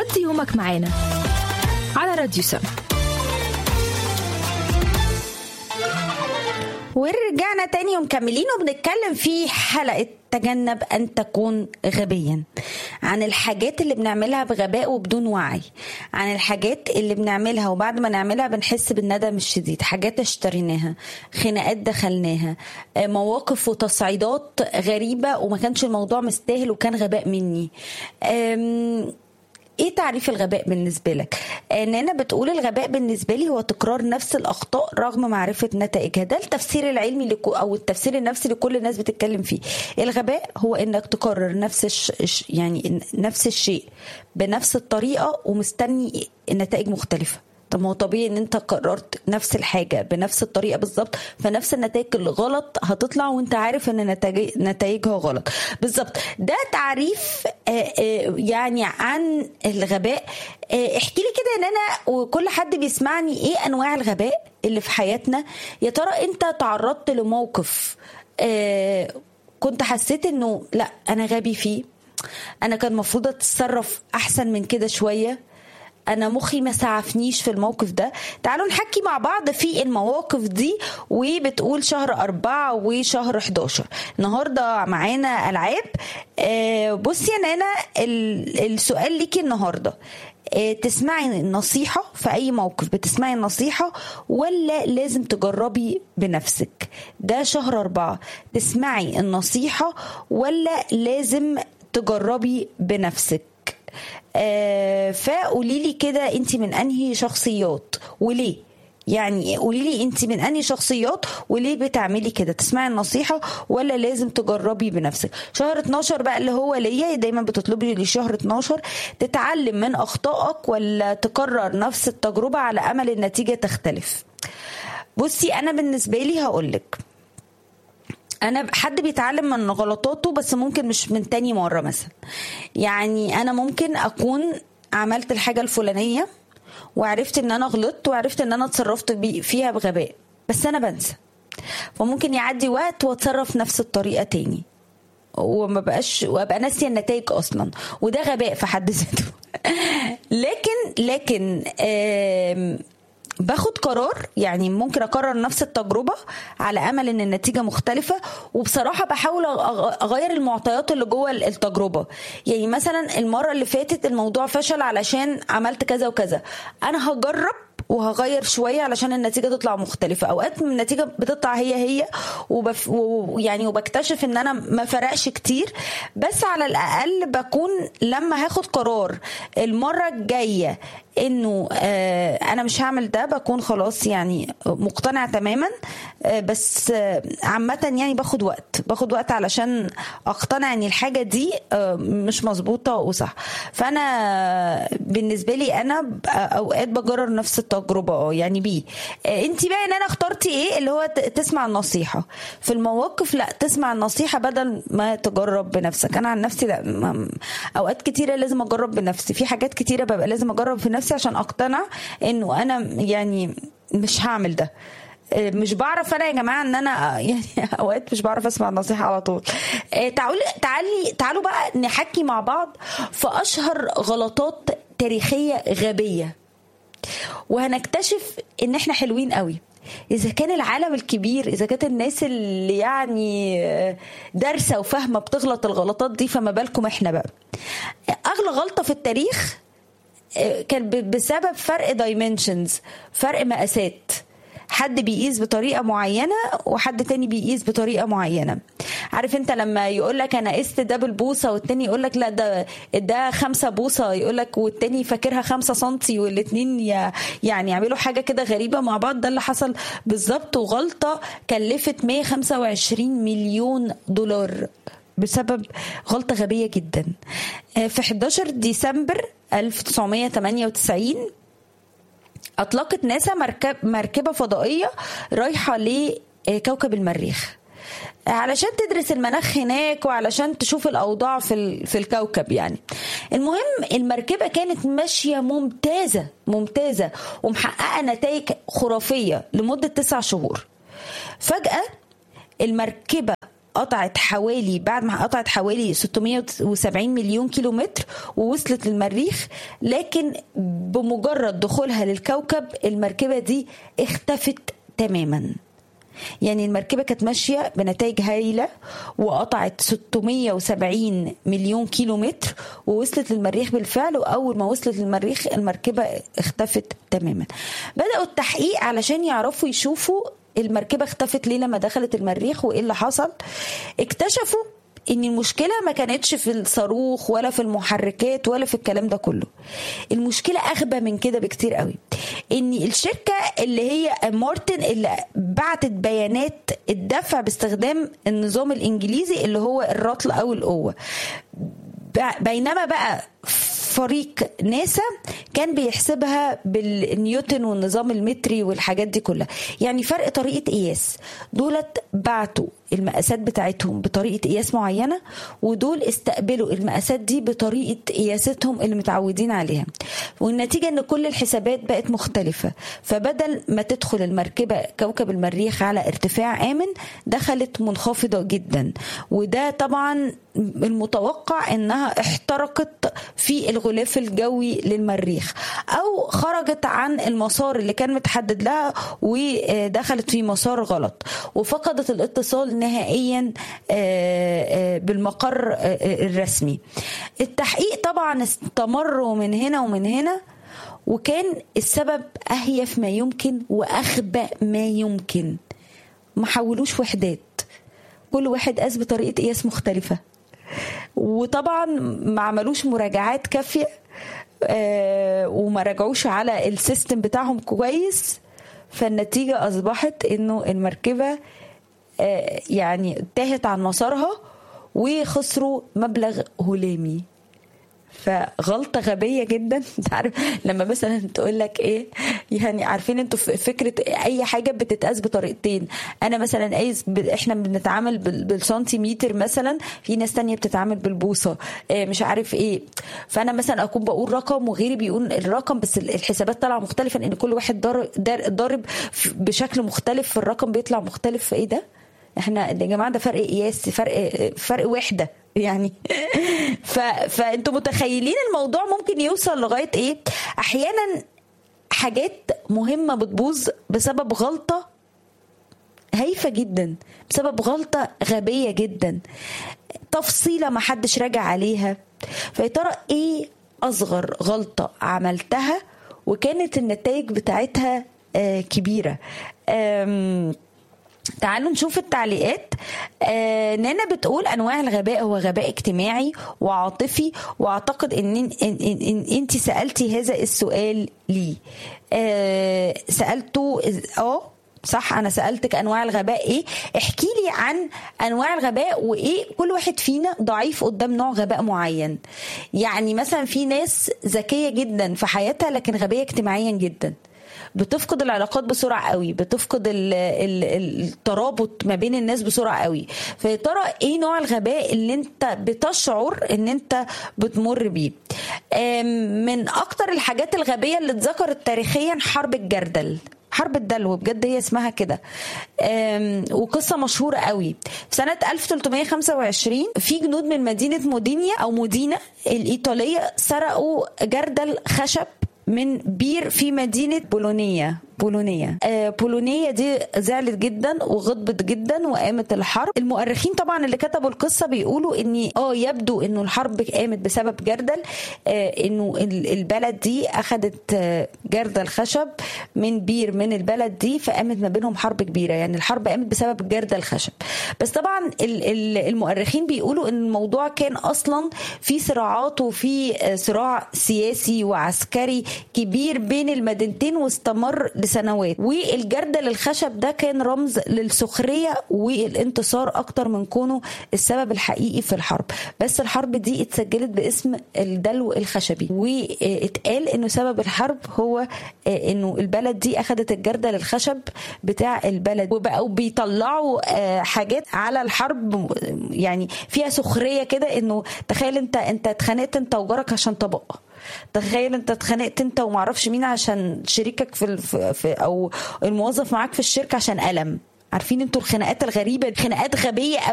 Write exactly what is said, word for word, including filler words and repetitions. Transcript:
ابدي يومك معانا على راديو سم. ورجعنا تاني ومكملين وبنتكلم في حلقة تجنب أن تكون غبيا، عن الحاجات اللي بنعملها بغباء وبدون وعي، عن الحاجات اللي بنعملها وبعد ما نعملها بنحس بالندم الشديد، حاجات اشتريناها، خناقات دخلناها، مواقف وتصعيدات غريبة وما كانش الموضوع مستاهل وكان غباء مني. ايه تعريف الغباء بالنسبة لك؟ ان انا بتقول الغباء بالنسبة لي هو تكرار نفس الاخطاء رغم معرفة نتائجها. ده التفسير العلمي لكو او التفسير النفسي لكل الناس بتتكلم فيه. الغباء هو انك تكرر نفس الش... يعني نفس الشيء بنفس الطريقة ومستني النتائج مختلفة. طب ما هو طبيعي ان انت قررت نفس الحاجة بنفس الطريقة بالظبط، فنفس النتائج الغلط هتطلع وانت عارف ان نتائجها غلط بالظبط. ده تعريف يعني عن الغباء. احكي لي كده ان انا وكل حد بيسمعني ايه انواع الغباء اللي في حياتنا. يا ترى انت تعرضت لموقف كنت حسيت انه لا انا غبي فيه، انا كان المفروض اتصرف احسن من كده شوية، أنا مخي ما سعفنيش في الموقف ده. تعالوا نحكي مع بعض في المواقف دي. وبتقول شهر أربعة وشهر حداشر النهاردة معانا ألعاب. بصي يا نانا، السؤال ليكي النهاردة، تسمعي النصيحة في أي موقف؟ بتسمعي النصيحة ولا لازم تجربي بنفسك؟ ده شهر أربعة، تسمعي النصيحة ولا لازم تجربي بنفسك؟ آه فقولي لي كده انت من انهي شخصيات وليه؟ يعني قولي لي انت من انهي شخصيات وليه بتعملي كده؟ تسمعي النصيحة ولا لازم تجربي بنفسك؟ شهر اتناشر بقى اللي هو ليا، دايما بتطلبي لي شهر اتناشر، تتعلم من اخطائك ولا تكرر نفس التجربة على امل النتيجة تختلف؟ بصي انا بالنسبة لي هقولك، أنا حد بيتعلم من غلطاته بس ممكن مش من تاني مرة. مثلا يعني أنا ممكن أكون عملت الحاجة الفلانية وعرفت إن أنا غلطت وعرفت إن أنا اتصرفت فيها بغباء، بس أنا بنسى، فممكن يعدي وقت واتصرف نفس الطريقة تاني وما بقاش وابقى ناسيه النتائج اصلا، وده غباء في حد ذاته. لكن لكن باخد قرار، يعني ممكن اكرر نفس التجربة على امل ان النتيجة مختلفة، وبصراحة بحاول اغير المعطيات اللي جوه التجربة. يعني مثلا المرة اللي فاتت الموضوع فشل علشان عملت كذا وكذا، انا هجرب وهغير شوية علشان النتيجة تطلع مختلفة. اوقات النتيجة بتطلع هي هي وبف... ويعني وبكتشف ان انا ما فرقش كتير، بس على الاقل بكون لما هاخد قرار المرة الجاية انه آه انا مش هعمل ده، بكون خلاص يعني مقتنع تماما. آه بس آه عامة يعني باخد وقت باخد وقت علشان اقتنع ان الحاجة دي آه مش مظبوطة وصح. فانا بالنسبة لي انا اوقات بجرر نفس التجربة. اه يعني بيه آه انتي بقى ان انا اخترتي ايه اللي هو تسمع النصيحة في المواقف؟ لا، تسمع النصيحة بدل ما تجرب بنفسك. انا عن نفسي لا، اوقات كتيرة لازم اجرب بنفسي، في حاجات كتيرة ببقى لازم اجرب في نفسي عشان اقتنع انه انا يعني مش هعمل ده. مش بعرف انا يا جماعه ان انا يعني اوقات مش بعرف اسمع النصيحه على طول. تعالوا تعالي تعالوا بقى نحكي مع بعض في اشهر غلطات تاريخيه غبيه، وهنكتشف ان احنا حلوين قوي. إذا كان العالم الكبير، إذا كانت الناس اللي يعني دارسة وفاهمة بتغلط الغلطات دي، فما بالكم إحنا بقى. أغلى غلطة في التاريخ كان بسبب فرق دايمنشنز، فرق مقاسات. حد بيقيس بطريقة معينة وحد تاني بيقيس بطريقة معينة. عارف انت لما يقولك انا قست ده بالبوصة والتاني يقولك لا ده ده خمسة بوصة، يقولك والتاني فاكرها خمسة سنتي، والاتنين يعني يعملوا حاجة كده غريبة مع بعض. ده اللي حصل بالظبط، وغلطة كلفت مية وخمسة وعشرين مليون دولار بسبب غلطة غبية جدا. في حداشر ديسمبر ألف وتسعمية وتمانية وتسعين أطلقت ناسا مركب مركبة فضائية رايحة لكوكب المريخ علشان تدرس المناخ هناك وعلشان تشوف الأوضاع في في الكوكب. يعني المهم المركبة كانت ماشية ممتازة ممتازة ومحققة نتائج خرافية لمدة تسع شهور. فجأة المركبة قطعت حوالي بعد ما قطعت حوالي ستمائة وسبعين مليون كيلومتر ووصلت للمريخ، لكن بمجرد دخولها للكوكب المركبة دي اختفت تماما. يعني المركبة كانت ماشية بنتائج هائلة وقطعت ستمائة وسبعين مليون كيلومتر ووصلت للمريخ بالفعل، وأول ما وصلت للمريخ المركبة اختفت تماما. بدأوا التحقيق علشان يعرفوا يشوفوا المركبة اختفت ليه لما دخلت المريخ وإيه اللي حصل. اكتشفوا ان المشكلة ما كانتش في الصاروخ ولا في المحركات ولا في الكلام ده كله. المشكلة اغبى من كده بكتير قوي، ان الشركة اللي هي مارتن اللي بعتت بيانات الدفع باستخدام النظام الانجليزي اللي هو الرطل او القوة، بينما بقى فريق ناسا كان بيحسبها بالنيوتن والنظام المتري والحاجات دي كلها. يعني فرق طريقة قياس. دولت بعتوا المقاسات بتاعتهم بطريقة قياس معينة، ودول استقبلوا المقاسات دي بطريقة قياستهم اللي متعودين عليها، والنتيجة ان كل الحسابات بقت مختلفة. فبدل ما تدخل المركبة كوكب المريخ على ارتفاع آمن، دخلت منخفضة جدا، وده طبعا المتوقع انها احترقت في الغلاف الجوي للمريخ، او خرجت عن المسار اللي كان متحدد لها ودخلت في مسار غلط وفقدت الاتصال نهائيا بالمقر الرسمي. التحقيق طبعا استمر من هنا ومن هنا، وكان السبب أهيف ما يمكن وأخبأ ما يمكن. ما حولوش وحدات، كل واحد قاس بطريقة قياس مختلفة، وطبعا ما عملوش مراجعات كافية وما راجعوش على السيستم بتاعهم كويس. فالنتيجة أصبحت إنه المركبة يعني تاهت عن مسارها وخسروا مبلغ هلامي. فغلطة غبية جدا. تعرف لما مثلا تقول لك ايه، يعني عارفين انتوا فكرة اي حاجة بتتقاس بطريقتين. انا مثلا قايس ب... احنا بنتعامل بال... بالسنتيمتر مثلا، في ناس تانية بتتعامل بالبوصة، إيه مش عارف ايه. فانا مثلا اكون بقول رقم وغيري بيقول الرقم، بس الحسابات طالعة مختلفة لان كل واحد ضارب بشكل مختلف في الرقم بيطلع مختلف. في ايه ده؟ احنا يا جماعه ده فرق قياس، فرق فرق وحده يعني. ف... فانتوا متخيلين الموضوع ممكن يوصل لغايه ايه؟ احيانا حاجات مهمه بتبوظ بسبب غلطه هايفه جدا، بسبب غلطه غبيه جدا، تفصيله ما حدش راجع عليها. فيا ترى ايه اصغر غلطه عملتها وكانت النتائج بتاعتها آه كبيره؟ آم تعالوا نشوف التعليقات. آه نانا بتقول انواع الغباء هو غباء اجتماعي وعاطفي، واعتقد ان, إن, إن, إن انت سألتي هذا السؤال لي. آه سألته اه صح، انا سألتك انواع الغباء ايه، احكي لي عن انواع الغباء وايه كل واحد فينا ضعيف قدام نوع غباء معين. يعني مثلا في ناس ذكية جدا في حياتها لكن غبية اجتماعيا جدا، بتفقد العلاقات بسرعة قوي، بتفقد ال ال الترابط ما بين الناس بسرعة قوي. فيا ترى ايه نوع الغباء اللي انت بتشعر ان انت بتمر بيه؟ من اكتر الحاجات الغبية اللي اتذكرت تاريخيا حرب الجردل، حرب الدلو، بجد هي اسمها كده، وقصة مشهورة قوي. في سنة ألف وثلاثمائة وخمسة وعشرين في جنود من مدينة مودينيا أو مودينا الإيطالية سرقوا جردل خشب من بير في مدينة بولونيا. بولونيا آه بولونيا دي زعلت جدا وغضبت جدا وقامت الحرب. المؤرخين طبعا اللي كتبوا القصة بيقولوا ان اه يبدو انه الحرب قامت بسبب جردل، آه انه البلد دي اخذت آه جردل خشب من بير من البلد دي، فقامت ما بينهم حرب كبيرة. يعني الحرب قامت بسبب جردل خشب. بس طبعا المؤرخين بيقولوا ان الموضوع كان اصلا في صراعات وفي صراع سياسي وعسكري كبير بين المدينتين واستمر سنوات، والجردل الخشب ده كان رمز للسخرية والانتصار أكتر من كونه السبب الحقيقي في الحرب. بس الحرب دي اتسجلت باسم الدلو الخشبي، واتقال انه سبب الحرب هو انه البلد دي اخذت الجردل الخشب بتاع البلد، وبقوا بيطلعوا حاجات على الحرب يعني فيها سخرية كده. انه تخيل انت انت اتخانقت انت وجارك عشان طبق، تخيل انت اتخانقت انت ومعرفش مين عشان شريكك في, في او الموظف معاك في الشركة عشان قلم. عارفين انتوا الخناقات الغريبة، خناقات غبية